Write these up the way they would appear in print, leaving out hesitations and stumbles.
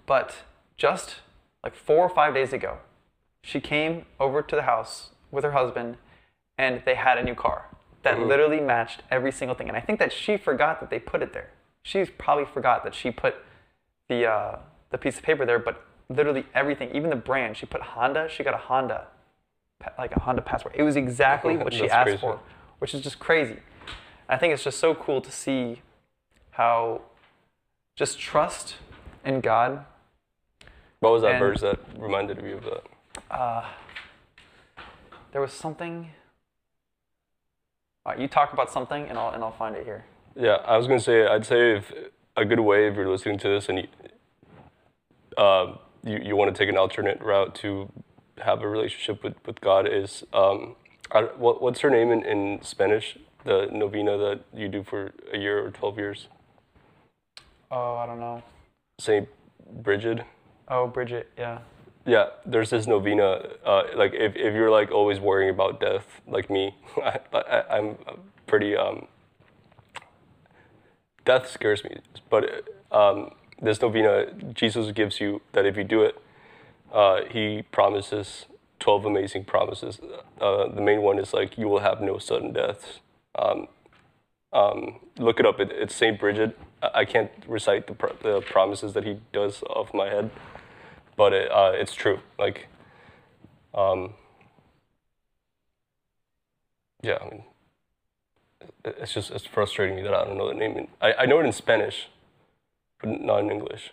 But just like 4 or 5 days ago, she came over to the house with her husband, and they had a new car that literally matched every single thing. And I think that she forgot that they put it there. She probably forgot that she put the piece of paper there, but literally everything, even the brand, she put Honda. She got a Honda, like a Honda Passport. It was exactly what she asked for, which is just crazy. I think it's just so cool to see how just trust in God. What was that verse that reminded you of that? There was something. All right, you talk about something, and I'll find it here. Yeah, I was gonna say, I'd say if a good way, if you're listening to this and you want to take an alternate route to have a relationship with God is, what's her name in Spanish? The novena that you do for a year or 12 years? Oh, I don't know. Saint Bridget. Oh, Bridget, yeah. Yeah, there's this novena. Like if you're like always worrying about death, like me, I'm pretty. Death scares me, but this novena Jesus gives you that if you do it, he promises 12 amazing promises. The main one is like you will have no sudden deaths. Look it up. It's Saint Bridget. I can't recite the promises that he does off my head, but it's true. Like, yeah. I mean, it's frustrating me that I don't know the name. I know it in Spanish, but not in English.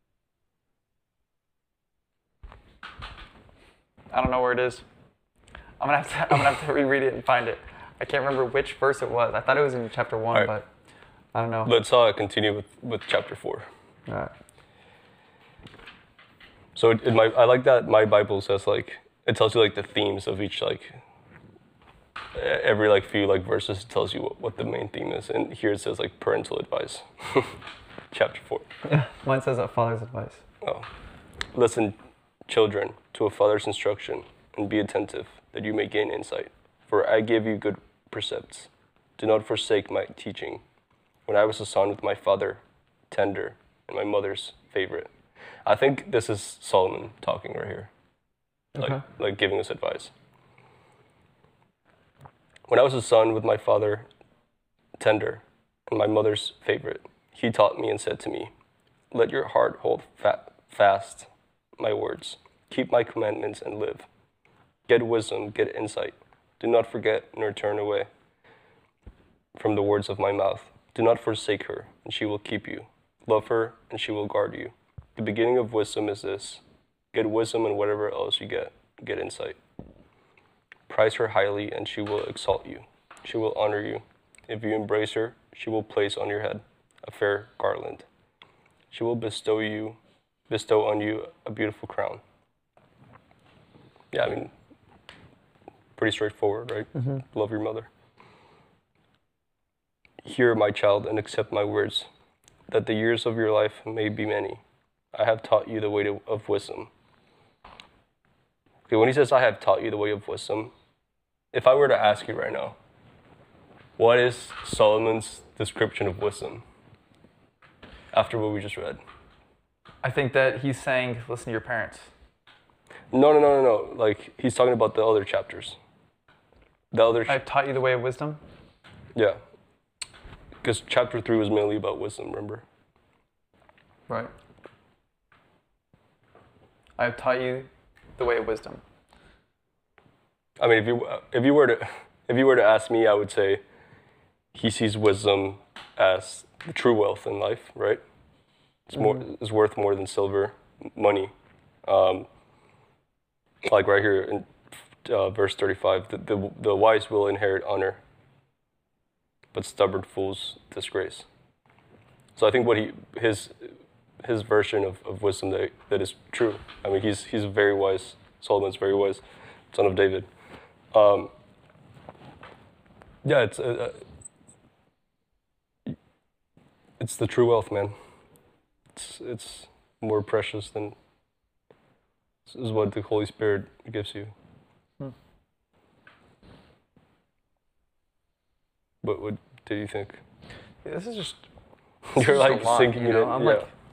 I don't know where it is. I'm gonna have to reread it and find it. I can't remember which verse it was. I thought it was in chapter 1, right. But I don't know. Let's continue with chapter 4. All right. So I like that my Bible says like it tells you like the themes of each like every like few like verses tells you what the main theme is, and here it says like parental advice. Chapter 4. Yeah, mine says a father's advice. Oh, listen, children, to a father's instruction, and be attentive that you may gain insight. For I give you good precepts. Do not forsake my teaching. When I was a son with my father, tender, and my mother's favorite. I think this is Solomon talking right here, like giving us advice. When I was a son with my father, tender, and my mother's favorite, he taught me and said to me, let your heart hold fast my words. Keep my commandments and live. Get wisdom, get insight. Do not forget nor turn away from the words of my mouth. Do not forsake her, and she will keep you. Love her, and she will guard you. The beginning of wisdom is this. Get wisdom, and whatever else you get insight. Prize her highly, and she will exalt you. She will honor you. If you embrace her, she will place on your head a fair garland. She will bestow on you a beautiful crown. Yeah, I mean, pretty straightforward, right? Mm-hmm. Love your mother. Hear, my child, and accept my words, that the years of your life may be many. I have taught you the way of wisdom. Okay, when he says, I have taught you the way of wisdom, if I were to ask you right now, what is Solomon's description of wisdom after what we just read? I think that he's saying, listen to your parents. No. Like, he's talking about the other chapters. I've taught you the way of wisdom? Yeah. Because chapter 3 was mainly about wisdom, remember? Right. I have taught you the way of wisdom. I mean, if you were to ask me, I would say he sees wisdom as the true wealth in life, right? It's worth more than silver, money. Like right here in verse 35, the wise will inherit honor, but stubborn fools disgrace. So I think his version of wisdom that is true. I mean, he's very wise. Solomon's very wise, son of David. Yeah, it's the true wealth, man. It's more precious than is what the Holy Spirit gives you. What did you think? This is just You're like a lot, sinking you know? it in. I'm Yeah. like